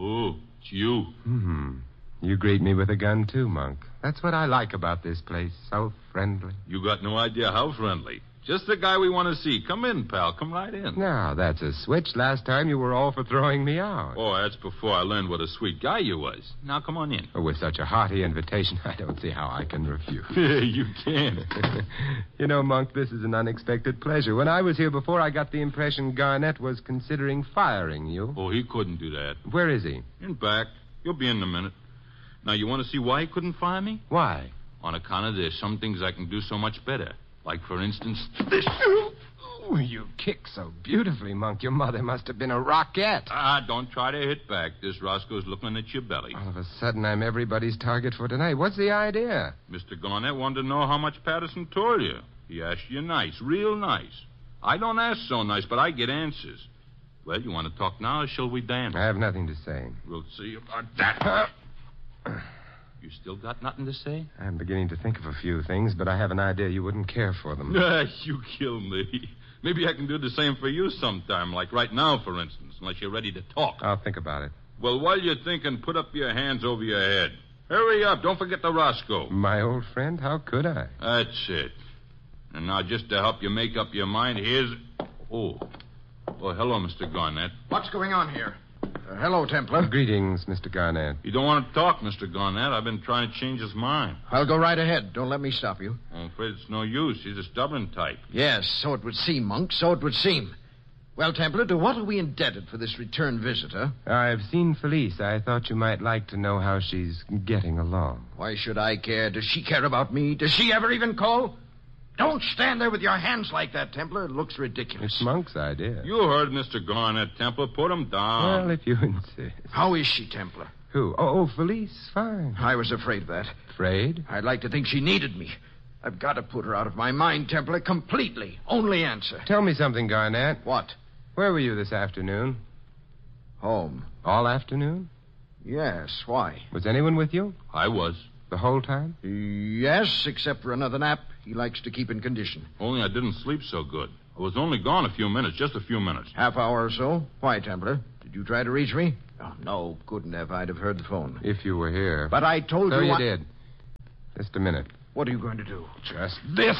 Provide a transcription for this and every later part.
Oh, it's you. You greet me with a gun, too, Monk. That's what I like about this place. So friendly. You got no idea how friendly. Just the guy we want to see. Come in, pal. Come right in. Now, that's a switch. Last time you were all for throwing me out. Oh, that's before I learned what a sweet guy you was. Now, come on in. With such a hearty invitation, I don't see how I can refuse. You can. You know, Monk, this is an unexpected pleasure. When I was here before, I got the impression Garnett was considering firing you. Oh, he couldn't do that. Where is he? In back. You'll be in a minute. Now, you want to see why he couldn't fire me? Why? On account of there's some things I can do so much better. Like, for instance, this. Oh, you kick so beautifully, Monk. Your mother must have been a rocket. Don't try to hit back. This Roscoe's looking at your belly. All of a sudden, I'm everybody's target for tonight. What's the idea? Mr. Garnett wanted to know how much Patterson told you. He asked you nice, real nice. I don't ask so nice, but I get answers. Well, you want to talk now, or shall we dance? I have nothing to say. We'll see about that. You still got nothing to say? I'm beginning to think of a few things, but I have an idea you wouldn't care for them. You kill me. Maybe I can do the same for you sometime, like right now, for instance, unless you're ready to talk. I'll think about it. Well, while you're thinking, put up your hands over your head. Hurry up. Don't forget the Roscoe. My old friend? How could I? That's it. And now, just to help you make up your mind, here's... Oh, hello, Mr. Garnett. What's going on here? Hello, Templar. Greetings, Mr. Garnett. You don't want to talk, Mr. Garnett. I've been trying to change his mind. I'll go right ahead. Don't let me stop you. I'm afraid it's no use. He's a stubborn type. Yes, so it would seem, Monk. So it would seem. Well, Templar, to what are we indebted for this return visit, huh? I've seen Felice. I thought you might like to know how she's getting along. Why should I care? Does she care about me? Does she ever even call? Don't stand there with your hands like that, Templar. It looks ridiculous. It's Monk's idea. You heard Mr. Garnett, Templar. Put him down. Well, if you insist. How is she, Templar? Who? Oh, Felice. Fine. I was afraid of that. Afraid? I'd like to think she needed me. I've got to put her out of my mind, Templar, completely. Only answer. Tell me something, Garnett. What? Where were you this afternoon? Home. All afternoon? Yes. Why? Was anyone with you? I was. The whole time? Yes, except for another nap. He likes to keep in condition. Only I didn't sleep so good. I was only gone a few minutes, just a few minutes. Half hour or so. Why, Templar? Did you try to reach me? Oh, no, couldn't have. I'd have heard the phone. If you were here. But I told so you... you did. Just a minute. What are you going to do? Just this.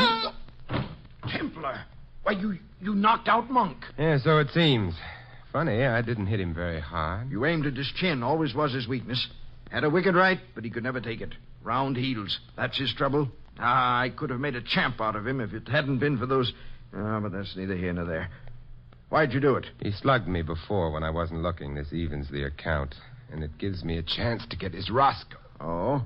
Templar. Why, you knocked out Monk. Yeah, so it seems. Funny, I didn't hit him very hard. You aimed at his chin. Always was his weakness. Had a wicked right, but he could never take it. Round heels. That's his trouble. I could have made a champ out of him if it hadn't been for those... Oh, but that's neither here nor there. Why'd you do it? He slugged me before when I wasn't looking. This evens the account. And it gives me a chance to get his Roscoe. Oh?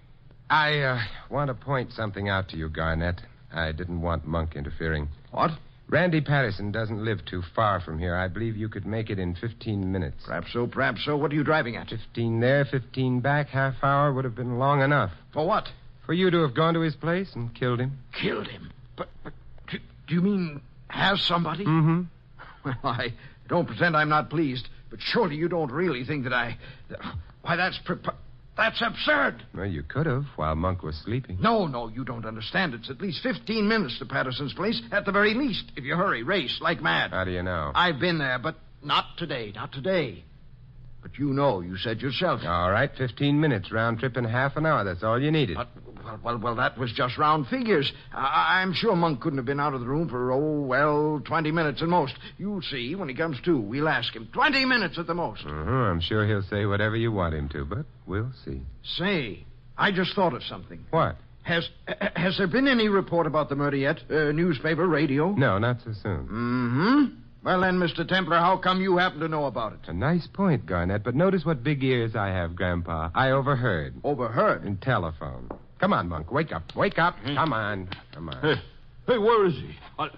I want to point something out to you, Garnett. I didn't want Monk interfering. What? Randy Patterson doesn't live too far from here. I believe you could make it in 15 minutes. Perhaps so, perhaps so. What are you driving at? 15 there, 15 back. Half hour would have been long enough. For what? For you to have gone to his place and killed him. Killed him? But do you mean have somebody? Mm-hmm. Well, I don't pretend I'm not pleased, but surely you don't really think that Why, that's absurd. Well, you could have while Monk was sleeping. No, you don't understand. It's at least 15 minutes to Patterson's place, at the very least. If you hurry, race like mad. How do you know? I've been there, but not today. But you said yourself. All right, 15 minutes, round trip in half an hour. That's all you needed. Well, that was just round figures. I'm sure Monk couldn't have been out of the room for, 20 minutes at most. You'll see when he comes to. We'll ask him. 20 minutes at the most. I'm sure he'll say whatever you want him to, but we'll see. Say, I just thought of something. What? Has there been any report about the murder yet? Newspaper, radio? No, not so soon. Mm-hmm. Well, then, Mr. Templar, how come you happen to know about it? A nice point, Garnett, but notice what big ears I have, Grandpa. I overheard. Overheard? In telephone. Come on, Monk. Wake up. Come on. Hey, where is he?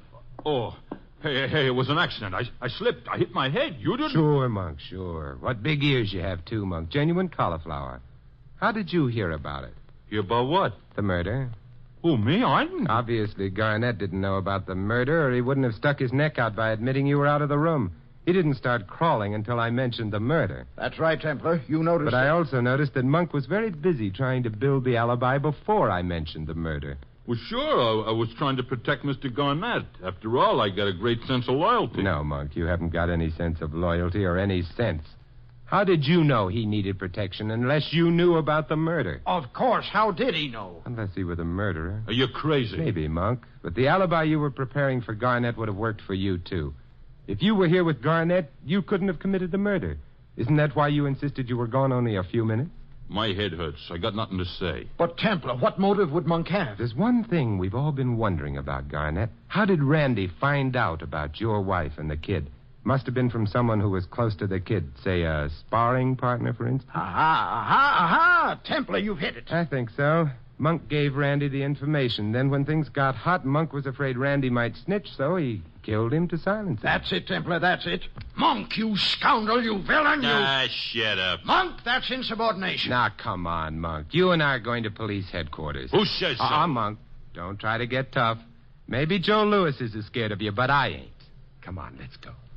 Hey, it was an accident. I slipped. I hit my head. You didn't? Sure, Monk, sure. What big ears you have, too, Monk. Genuine cauliflower. How did you hear about it? Hear about what? The murder. Who, me? I didn't. Obviously, Garnett didn't know about the murder, or he wouldn't have stuck his neck out by admitting you were out of the room. He didn't start crawling until I mentioned the murder. That's right, Templar. You noticed. But I also noticed that Monk was very busy trying to build the alibi before I mentioned the murder. Well, sure. I was trying to protect Mr. Garnett. After all, I got a great sense of loyalty. No, Monk, you haven't got any sense of loyalty or any sense. How did you know he needed protection unless you knew about the murder? Of course. How did he know? Unless he were the murderer. Are you crazy? Maybe, Monk. But the alibi you were preparing for Garnett would have worked for you, too. If you were here with Garnett, you couldn't have committed the murder. Isn't that why you insisted you were gone only a few minutes? My head hurts. I got nothing to say. But, Templar, what motive would Monk have? There's one thing we've all been wondering about, Garnett. How did Randy find out about your wife and the kid? Must have been from someone who was close to the kid. Say, a sparring partner, for instance? Aha! Templar, you've hit it. I think so. Monk gave Randy the information. Then when things got hot, Monk was afraid Randy might snitch, so he killed him to silence him. That's it, Templar, that's it. Monk, you scoundrel, you villain, you... Shut up. Monk, that's insubordination. Now, come on, Monk. You and I are going to police headquarters. Who says so? Monk. Don't try to get tough. Maybe Joe Lewis is as scared of you, but I ain't. Come on, let's go.